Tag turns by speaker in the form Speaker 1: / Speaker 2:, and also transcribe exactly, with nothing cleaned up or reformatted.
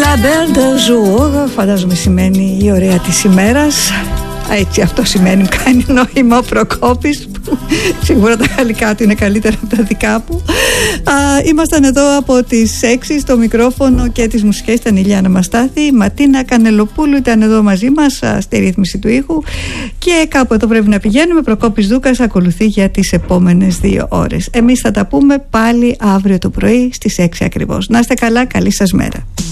Speaker 1: La belle de jour, φαντάζομαι σημαίνει η ωραία της ημέρας. Έτσι, αυτό σημαίνει, μου κάνει νόημα ο Προκόπης, που σίγουρα τα γαλλικά του είναι καλύτερα από τα δικά μου. Α, ήμασταν εδώ από τις έξι στο μικρόφωνο και τις μουσικές ήταν η Λιάννα Μαστάθη. Η Ματίνα Κανελοπούλου ήταν εδώ μαζί μας α, στη ρύθμιση του ήχου. Και κάπου εδώ πρέπει να πηγαίνουμε. Προκόπης Δούκας ακολουθεί για τις επόμενες δύο ώρες. Εμείς θα τα πούμε πάλι αύριο το πρωί στις έξι ακριβώς. Να είστε καλά, καλή σας μέρα.